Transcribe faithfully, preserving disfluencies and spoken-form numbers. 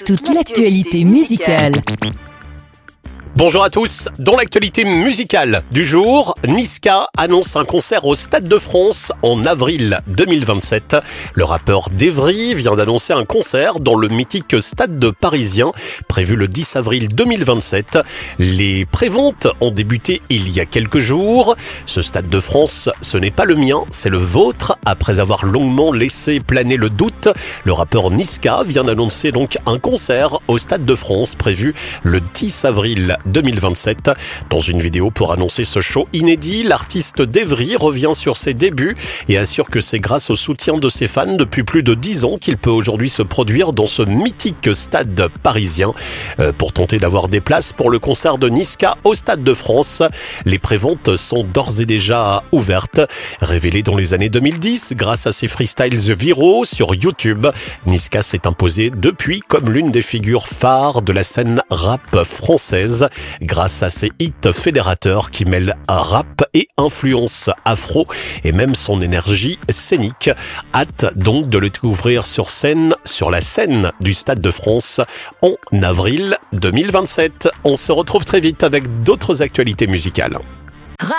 Toute l'actualité musicale. Bonjour à tous, dans l'actualité musicale du jour, Niska annonce un concert au Stade de France en avril deux mille vingt-sept. Le rappeur d'Evry vient d'annoncer un concert dans le mythique Stade de Parisien, prévu le dix avril deux mille vingt-sept. Les préventes ont débuté il y a quelques jours. Ce Stade de France, ce n'est pas le mien, c'est le vôtre. Après avoir longuement laissé planer le doute, le rappeur Niska vient d'annoncer donc un concert au Stade de France prévu le dix avril deux mille vingt-sept. Dans une vidéo pour annoncer ce show inédit, l'artiste d'Evry revient sur ses débuts et assure que c'est grâce au soutien de ses fans depuis plus de dix ans qu'il peut aujourd'hui se produire dans ce mythique stade parisien. Euh, pour tenter d'avoir des places pour le concert de Niska au Stade de France, les préventes sont d'ores et déjà ouvertes. Révélé dans les années deux mille dix grâce à ses freestyles viraux sur YouTube, Niska s'est imposé depuis comme l'une des figures phares de la scène rap française, grâce à ses hits fédérateurs qui mêlent rap et influence afro et même son énergie scénique. Hâte donc de le découvrir sur scène, sur la scène du Stade de France en avril deux mille vingt-sept. On se retrouve très vite avec d'autres actualités musicales.